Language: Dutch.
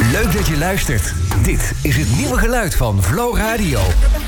Leuk dat je luistert. Dit is het nieuwe geluid van Flow Radio.